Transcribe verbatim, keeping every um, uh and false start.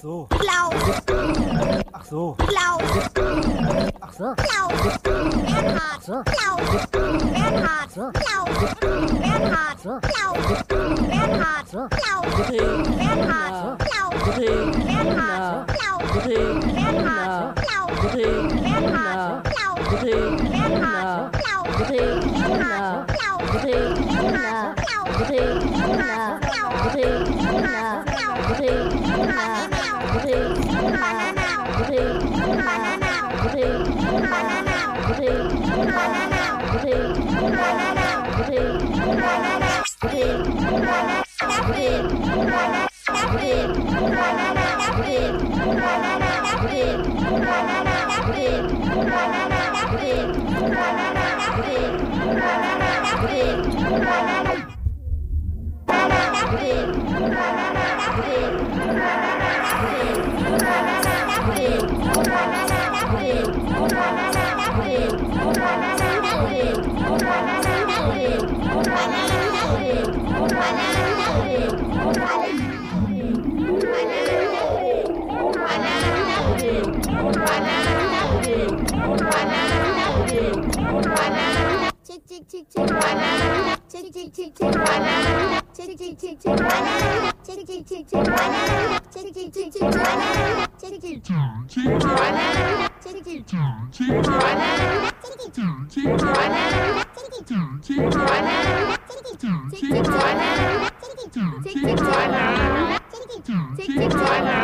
so. Klaus. Ach so. Klaus. Ach so. Klaus. Bernhard. So. Klaus. Bernhard. So. Klaus. Bernhard. So. Klaus. Bernhard. So. Klaus. Betrieb. Bernhard. Klaus. Betrieb. Bernhard. Klaus. Betrieb. Bernhard. Klaus. Betrieb. Bernhard. Klaus. Betrieb. Bernhard. Klaus. Betrieb. Bernhard. Klaus. Betrieb. Bernhard. Klaus. Betrieb. Bernhard. Klaus. Betrieb. Bernhard. Klaus. Betrieb. Banana. Betrieb. Banana. Betrieb. Banana. Betrieb. Banana. Betrieb. Banana. Betrieb. Banana. Betrieb. Banana. Betrieb. Banana. Betrieb. Banana. Betrieb. Banana. Betrieb. Banana. Betrieb. Banana. Betrieb. Banana. Betrieb. Banana. Betrieb. Banana. Betrieb. Banana. Betrieb. Banana. Betrieb. Tick tick tick tick banana. Tick tick tick tick banana. Tick tick tick tick banana. Tick tick tick tick banana. Tick tick tick tick banana. Tick tick tick banana. Tick tick tick banana. Tick tick tick banana. Tick tick tick banana. Tick tick tick banana. Tick tick tick banana. Tick tick tick banana. Tick tick tick banana.